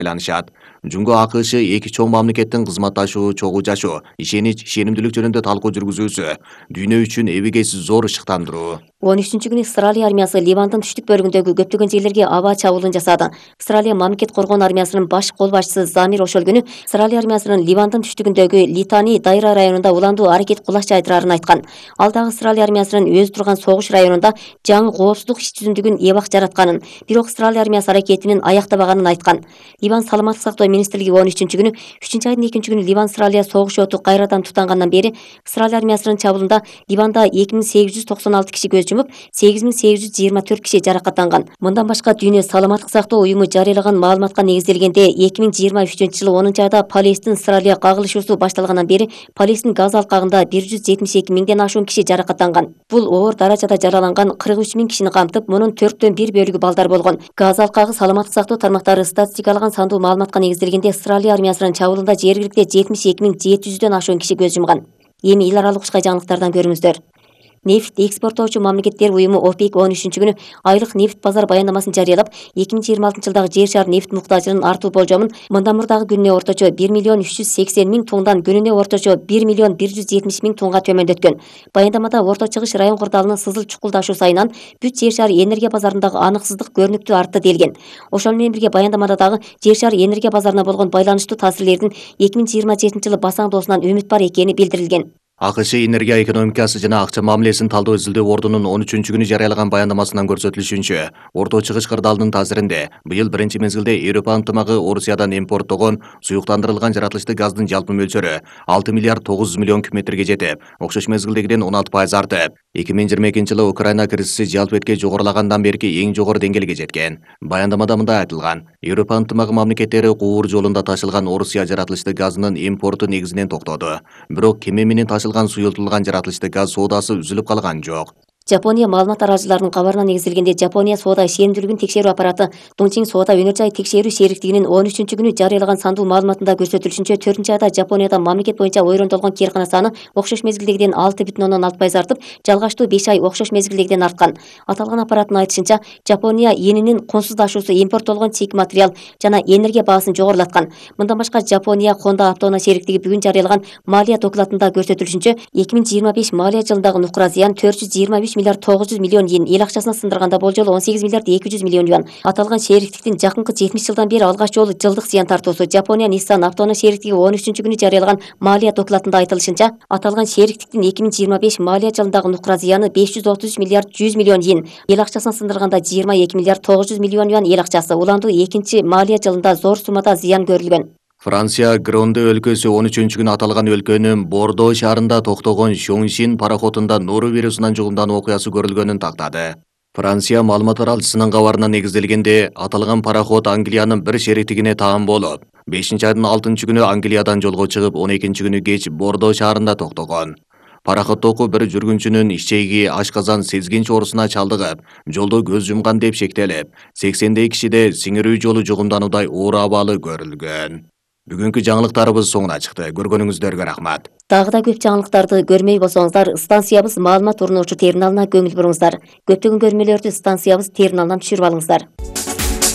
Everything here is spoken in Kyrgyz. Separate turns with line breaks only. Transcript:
айланышат. Жунго АКШ эки чоң мамлекеттин кызматташуу, чогуу жашоо, ишенич, ишенимдүүлүк жөнүндө талкуу жүргүзүүсү дүйнө үчүн эбегейсиз зор ышыктандыруу.
13-күнү Австралия армиясы Ливандын түштүк бөлүгүндөгү көптөгөн жерлерге аба чабуулун жасады. Австралия мамлекет коргоон армиясынын баш кол башчысы Замир ошол күнү Австралия армиясынын Ливандын түштүгүндөгү Литани дайра районунда уландуу аракет кулаш жайдырарын айткан. Ал дагы Австралия армиясынын өзү турган согуш районунда жаңы коопсуздук иш жүзүндүгүн эбак жаратканын, бирок Австралия армиясы аракетинин аяктабаганын айткан. Ливан саламаттык сактоо министрлиги 13-күнү 3-айдын 2-күнү Ливан Австралия согуш оту кайрадан тутангандан бери Австралия армиясынын чабуулунда Ливанда 2896 киши көз жумуп, 8824 киши жаракаттанган. Мындан башка Дүйнө саламаттык сактоо уюму жарыялаган маалыматка негизделгенде 2023-жылы 10-айда Палестин Австралия кагылышуусу башталгандан бери Палестин Газа алкагында 172 миңден ашуун киши жаракаттанган. Бул оор даражада жараланган 43 миң кишини камтып, мунун 4/1 бөлүгү балдар болгон. Газа алкагы саламаттык сактоо тармактары статистикалаган сандуу маалыматка негизделгенде Австралия армиясынын чабуулунда жергиликте 72.700-дөн ашуун киши көз жумган. Эми эл аралык ушкай жаңылыктардан көрүңүздөр. Нефт экспорттоочу мамлекеттер уюму ОПЕК 13-күнү айлык нефт базар баяндамасын жарыялап, 2026-жылдагы жер шаар нефт муктажынын артуу болжомун мындан мурдагы күнүнө орточо 1.380.000 туңдан күнүнө орточо 1.170.000 туңга төмөндөткөн. Баяндамада Орто Чыгыш район курдалынын сызыл чукулдашуу сайынан бүт жер шаар энергия базарындагы аныксыздык көрүнүктүү артты делген. Ошол менен бирге баяндамада дагы жер шаар энергия базарына болгон байланыштуу таасирлердин 2027-жылы басаңдоосунан үмүт бар экени билдирилген.
АКШ энергия экономикасы жана акча мамилесин талдоо изилдөө ордунун 13-күнү жарыялаган баяндамасынан көрсөтүлүшүнчө, Орто Чыгыш кырдаалынын таасиринде быйыл биринчи мезгилде Европа ынтымагы Орусиядан импорттогон суюктандырылган жаратылыштуу газдын жалпы мөлчөрү 6 миллиард 900 миллион кубметрге жетип, окшош мезгилдегиден 16% артып, 2022-жылы Украина кризиси жалпы этке жогорулагандан берки эң жогору деңгээлге жеткен. Баяндамада мындай айтылган: Европа ынтымагы мамлекеттери куур жолунда ташылган Орусия жаратылыштуу газынын импорту негизинен токтоду. Бирок кеме менен ташылган суюлтулган жаратылыштуу газ соодасы үзүлүп калган жок.
Жапония маалымат аралыжыларынын кабарына негизделгенде Жапония соода ишенимдүүлүгүн текшерүү аппараты Дongqing соода өнөр жай текшерүү шериктигинин 13-күнү жарыялаган сандуу маалыматында көрсөтүлүшүнчө 4-айда Жапонияда мамлекет боюнча ойрондолгон кээркана саны окшош мезгилдегиден 6,6% артып, жалгаштуу 5 ай окшош мезгилдегиден арткан. Аталган аппараттын айтышынча, Жапония энинин кунсуздашуусу, импорттолгон чийик материал жана энергия баасын жогорулаткан. Мындан башка Жапония Honda автоунаа шериктиги бүгүн жарыялаган малия докладында көрсөтүлүшүнчө 2025 малия жылындагы нукура зыян 423 миллиард 900 миллион йен, эл акчасына сындырганда болжолу 18 миллиард 200 миллион юан. Аталган шериктиктин жакынкы 70 жылдан бери алгач жолу жылдык зыян тартуусу Жапония Nissan автоунаа шериктиги 13-күнү жарыялаган малия докладында айтылышынча, аталган шериктиктин 2025 малия жылындагы нукура зыяны 533 миллиард 100 миллион йен, эл акчасына сындырганда 22 миллиард 900 миллион юан эл акчасы. Уландуу экинчи малия жылында зор суммада зыян көрүлгөн.
Франция Гронде өлкөсү 13-күнү аталган өлкөнүн Бордо шаарында токтогон Шоңшин пароходунда нору вирусунан жугумдануу окуясы көрүлгөнүн тактады. Франция маалымат аралчысынын кабарына негизделгенде, аталган пароход Англиянын бир шериктигине таан болуп, 5-айдын 6-күнү Англиядан жолго чыгып, 12-күнү кеч Бордо шаарында токтогон. Пароходдогу бир жүргүнчүнүн ишчеги ашказан сезгинч оорусуна чалдыгып, жолдо көз жумган деп шектелип, 80дей кишиде сиңирүү жолу жугумдануудай оор абалы көрүлгөн. Бүгүнкү жаңылыктарыбыз соңуна чыкты. Көргөнүңүздөргө рахмат.
Дагы да көп жаңылыктарды көрмөй болсоңуздар, станциябыз маалымат орнотуу терминалына көңүл буруңуздар. Көптөгөн көрмөлөрдү станциябыз терминалынан түшүрүп алыңыздар.